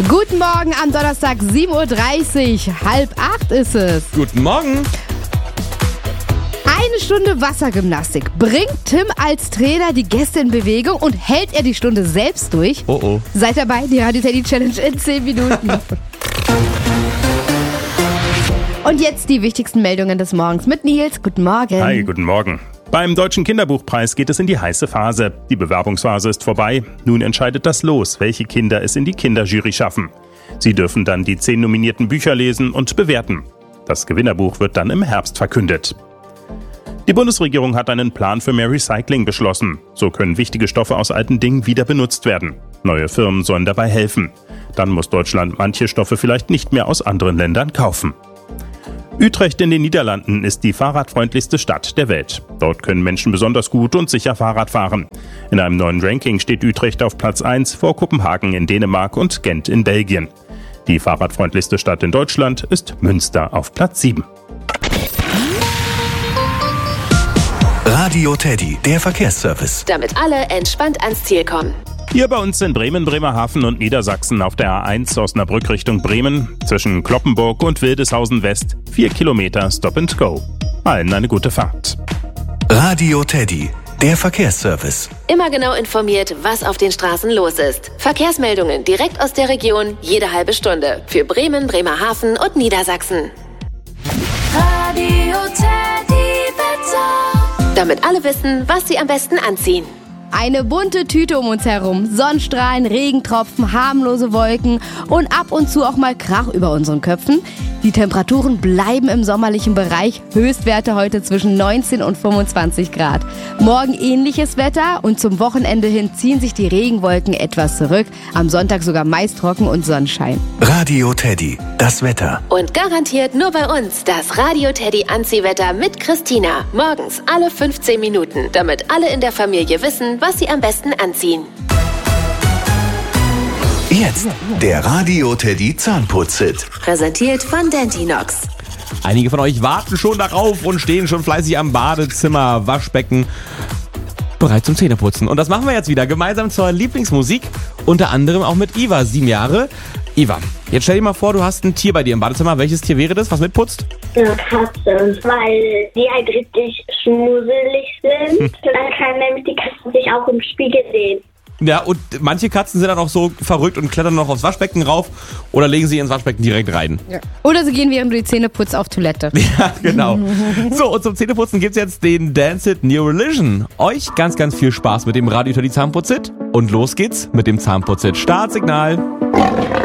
Guten Morgen am Donnerstag, 7:30 Uhr. 7:30 ist es. Guten Morgen. Eine Stunde Wassergymnastik. Bringt Tim als Trainer die Gäste in Bewegung und hält er die Stunde selbst durch? Oh. Seid dabei, die Radio Teddy Challenge in 10 Minuten. Und jetzt die wichtigsten Meldungen des Morgens mit Nils. Guten Morgen. Hi, guten Morgen. Beim Deutschen Kinderbuchpreis geht es in die heiße Phase. Die Bewerbungsphase ist vorbei. Nun entscheidet das Los, welche Kinder es in die Kinderjury schaffen. Sie dürfen dann die 10 nominierten Bücher lesen und bewerten. Das Gewinnerbuch wird dann im Herbst verkündet. Die Bundesregierung hat einen Plan für mehr Recycling beschlossen. So können wichtige Stoffe aus alten Dingen wieder benutzt werden. Neue Firmen sollen dabei helfen. Dann muss Deutschland manche Stoffe vielleicht nicht mehr aus anderen Ländern kaufen. Utrecht in den Niederlanden ist die fahrradfreundlichste Stadt der Welt. Dort können Menschen besonders gut und sicher Fahrrad fahren. In einem neuen Ranking steht Utrecht auf Platz 1 vor Kopenhagen in Dänemark und Gent in Belgien. Die fahrradfreundlichste Stadt in Deutschland ist Münster auf Platz 7. Radio Teddy, der Verkehrsservice. Damit alle entspannt ans Ziel kommen. Hier bei uns in Bremen, Bremerhaven und Niedersachsen auf der A1 Osnabrück Richtung Bremen zwischen Cloppenburg und Wildeshausen West 4 Kilometer Stop and Go. Allen eine gute Fahrt. Radio Teddy, der Verkehrsservice. Immer genau informiert, was auf den Straßen los ist. Verkehrsmeldungen direkt aus der Region, jede halbe Stunde. Für Bremen, Bremerhaven und Niedersachsen. Radio Teddy Wetter. Damit alle wissen, was sie am besten anziehen. Eine bunte Tüte um uns herum. Sonnenstrahlen, Regentropfen, harmlose Wolken und ab und zu auch mal Krach über unseren Köpfen. Die Temperaturen bleiben im sommerlichen Bereich. Höchstwerte heute zwischen 19 und 25 Grad. Morgen ähnliches Wetter und zum Wochenende hin ziehen sich die Regenwolken etwas zurück. Am Sonntag sogar meist trocken und Sonnenschein. Radio Teddy, das Wetter. Und garantiert nur bei uns das Radio Teddy Anziehwetter mit Christina. Morgens alle 15 Minuten, damit alle in der Familie wissen, was sie am besten anziehen. Jetzt der Radio Teddy Zahnputz-Hit. Präsentiert von Dentinox. Einige von euch warten schon darauf und stehen schon fleißig am Badezimmer, Waschbecken, bereit zum Zähneputzen. Und das machen wir jetzt wieder, gemeinsam zur Lieblingsmusik, unter anderem auch mit Iva, 7 Jahre. Iva, jetzt stell dir mal vor, du hast ein Tier bei dir im Badezimmer. Welches Tier wäre das, was mitputzt? Eine Katze, weil die halt richtig schmuddelig sind. Dann kann nämlich die Katze sich auch im Spiegel sehen. Ja, und manche Katzen sind dann auch so verrückt und klettern noch aufs Waschbecken rauf oder legen sie ins Waschbecken direkt rein. Ja. Oder sie gehen, während du die Zähne putzt, auf Toilette. Ja, genau. So, und zum Zähneputzen gibt's jetzt den Dance It New Religion. Euch ganz, ganz viel Spaß mit dem Radio Teddy Zahnputz-Hit. Und los geht's mit dem Zahnputz-Hit. Startsignal.